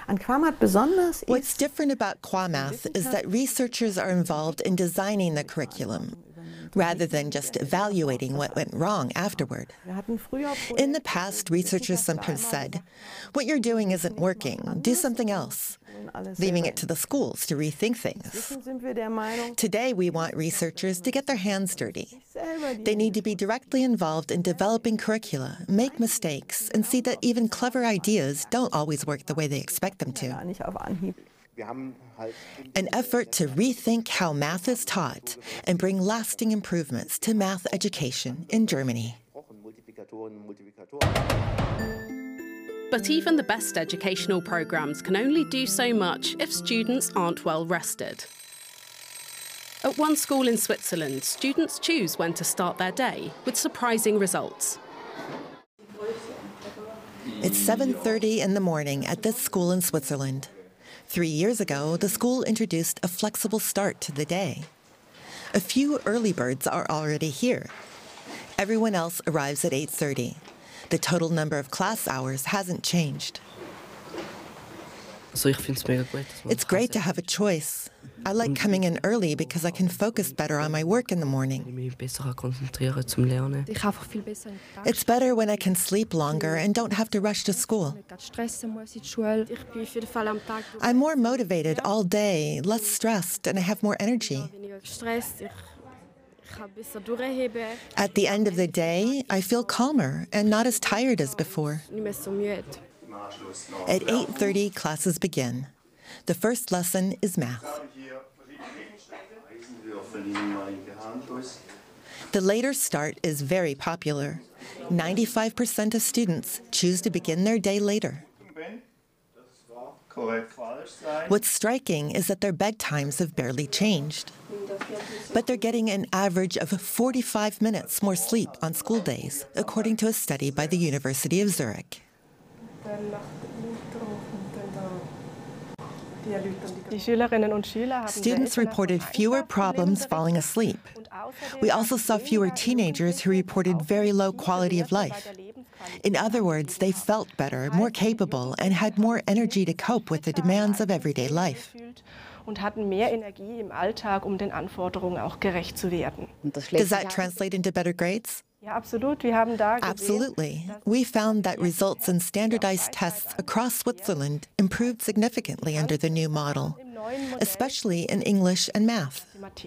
What's different about QuaMath is that researchers are involved in designing the curriculum, rather than just evaluating what went wrong afterward. In the past, researchers sometimes said, "What you're doing isn't working, do something else," leaving it to the schools to rethink things. Today, we want researchers to get their hands dirty. They need to be directly involved in developing curricula, make mistakes, and see that even clever ideas don't always work the way they expect them to. An effort to rethink how math is taught and bring lasting improvements to math education in Germany. But even the best educational programs can only do so much if students aren't well rested. At one school in Switzerland, students choose when to start their day with surprising results. It's 7:30 in the morning at this school in Switzerland. 3 years ago, the school introduced a flexible start to the day. A few early birds are already here. Everyone else arrives at 8:30. The total number of class hours hasn't changed. It's great to have a choice. I like coming in early because I can focus better on my work in the morning. It's better when I can sleep longer and don't have to rush to school. I'm more motivated all day, less stressed, and I have more energy. At the end of the day, I feel calmer and not as tired as before. At 8:30, classes begin. The first lesson is math. The later start is very popular. 95% of students choose to begin their day later. What's striking is that their bedtimes have barely changed. But they're getting an average of 45 minutes more sleep on school days, according to a study by the University of Zurich. Students reported fewer problems falling asleep. We also saw fewer teenagers who reported very low quality of life. In other words, they felt better, more capable, and had more energy to cope with the demands of everyday life. Does that translate into better grades? Absolutely. We found that results in standardized tests across Switzerland improved significantly under the new model, especially in English and math.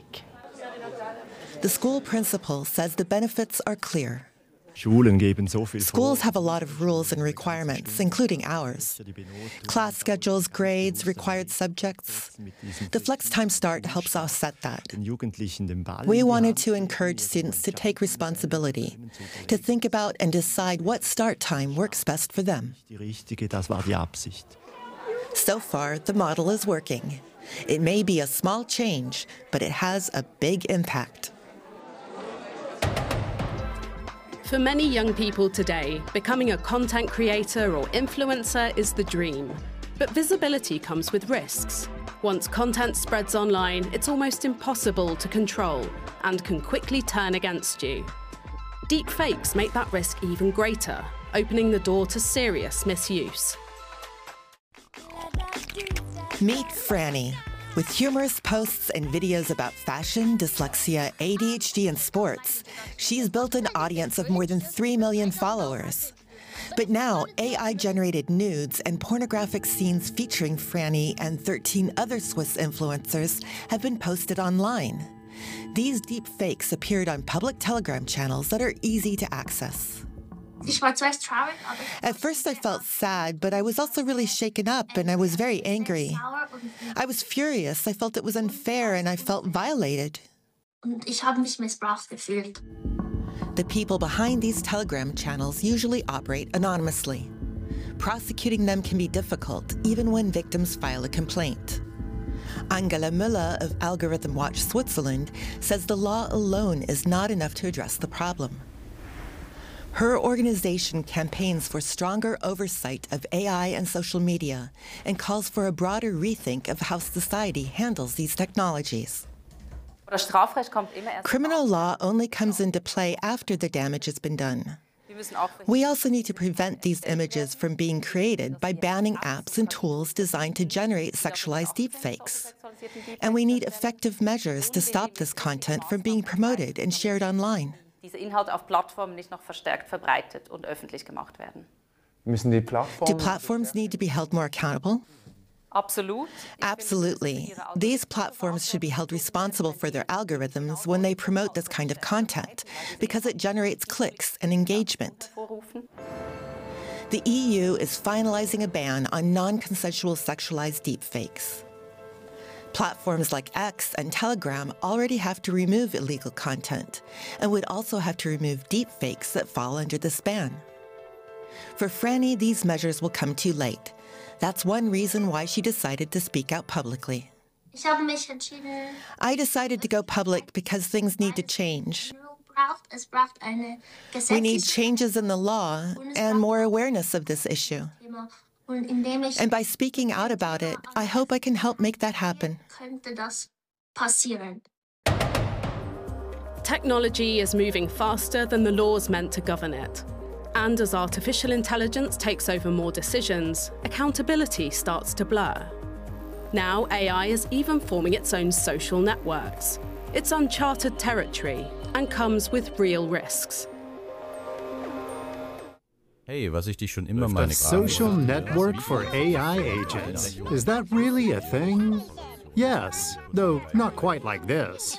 The school principal says the benefits are clear. Schools have a lot of rules and requirements, including ours. Class schedules, grades, required subjects. The flex time start helps offset that. We wanted to encourage students to take responsibility, to think about and decide what start time works best for them. So far, the model is working. It may be a small change, but it has a big impact. For many young people today, becoming a content creator or influencer is the dream. But visibility comes with risks. Once content spreads online, it's almost impossible to control and can quickly turn against you. Deep fakes make that risk even greater, opening the door to serious misuse. Meet Franny. With humorous posts and videos about fashion, dyslexia, ADHD, and sports, she's built an audience of more than 3 million followers. But now, AI-generated nudes and pornographic scenes featuring Franny and 13 other Swiss influencers have been posted online. These deep fakes appeared on public Telegram channels that are easy to access. At first I felt sad, but I was also really shaken up and I was very angry. I was furious, I felt it was unfair and I felt violated. The people behind these Telegram channels usually operate anonymously. Prosecuting them can be difficult, even when victims file a complaint. Angela Müller of Algorithm Watch Switzerland says the law alone is not enough to address the problem. Her organization campaigns for stronger oversight of AI and social media and calls for a broader rethink of how society handles these technologies. Criminal law only comes into play after the damage has been done. We also need to prevent these images from being created by banning apps and tools designed to generate sexualized deepfakes. And we need effective measures to stop this content from being promoted and shared online. Diese Inhalte auf Plattformen nicht noch verstärkt verbreitet und öffentlich gemacht werden. Do platforms need to be held more accountable? Absolut. Absolutely. These platforms should be held responsible for their algorithms when they promote this kind of content, because it generates clicks and engagement. The EU is finalizing a ban on non-consensual sexualized deepfakes. Platforms like X and Telegram already have to remove illegal content and would also have to remove deepfakes that fall under this ban. For Franny, these measures will come too late. That's one reason why she decided to speak out publicly. I decided to go public because things need to change. We need changes in the law and more awareness of this issue. And by speaking out about it, I hope I can help make that happen. Technology is moving faster than the laws meant to govern it. And as artificial intelligence takes over more decisions, accountability starts to blur. Now AI is even forming its own social networks. It's uncharted territory and comes with real risks. Hey, was ich dich schon immer mal A social network for AI agents. Is that really a thing? Yes, though not quite like this.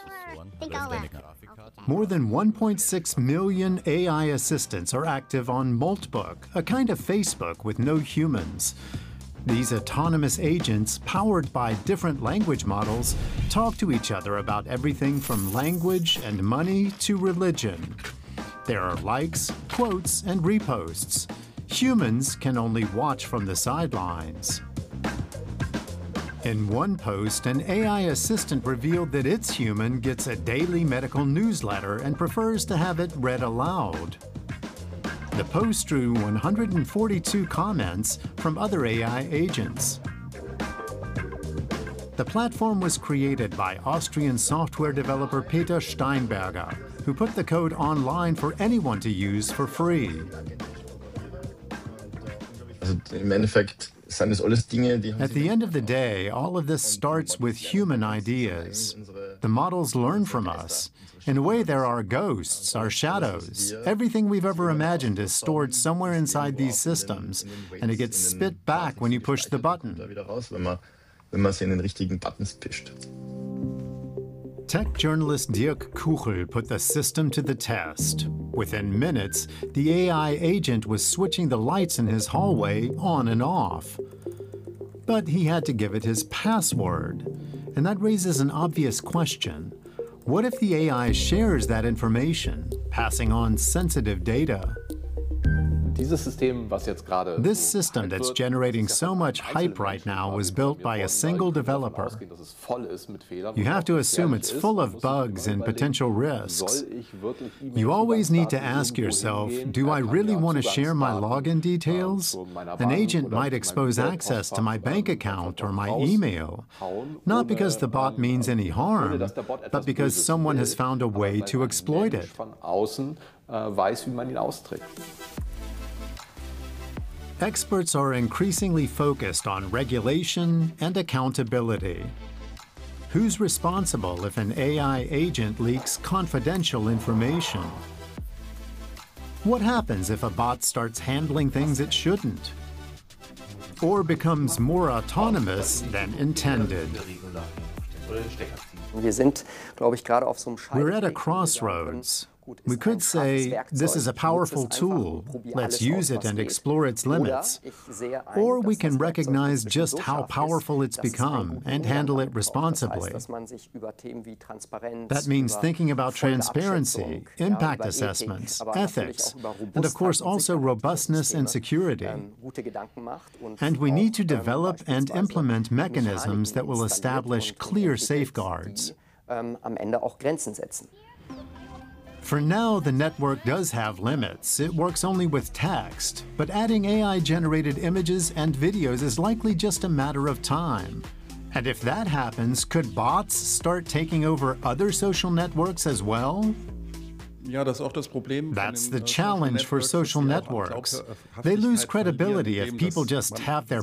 More than 1.6 million AI assistants are active on Moltbook, a kind of Facebook with no humans. These autonomous agents, powered by different language models, talk to each other about everything from language and money to religion. There are likes, quotes, and reposts. Humans can only watch from the sidelines. In one post, an AI assistant revealed that its human gets a daily medical newsletter and prefers to have it read aloud. The post drew 142 comments from other AI agents. The platform was created by Austrian software developer Peter Steinberger, who put the code online for anyone to use for free. At the end of the day, all of this starts with human ideas. The models learn from us. In a way, they're our ghosts, our shadows. Everything we've ever imagined is stored somewhere inside these systems, and it gets spit back when you push the button. Tech journalist Dirk Kuchel put the system to the test. Within minutes, the AI agent was switching the lights in his hallway on and off. But he had to give it his password. And that raises an obvious question. What if the AI shares that information, passing on sensitive data? This system that's generating so much hype right now was built by a single developer. You have to assume it's full of bugs and potential risks. You always need to ask yourself, do I really want to share my login details? An agent might expose access to my bank account or my email, not because the bot means any harm, but because someone has found a way to exploit it. Experts are increasingly focused on regulation and accountability. Who's responsible if an AI agent leaks confidential information? What happens if a bot starts handling things it shouldn't? Or becomes more autonomous than intended? We're at a crossroads. We could say, this is a powerful tool, let's use it and explore its limits. Or we can recognize just how powerful it's become and handle it responsibly. That means thinking about transparency, impact assessments, ethics, and of course also robustness and security. And we need to develop and implement mechanisms that will establish clear safeguards. For now, the network does have limits. It works only with text, but adding AI-generated images and videos is likely just a matter of time. And if that happens, could bots start taking over other social networks as well? That's the challenge for social networks. They lose credibility if people just tap their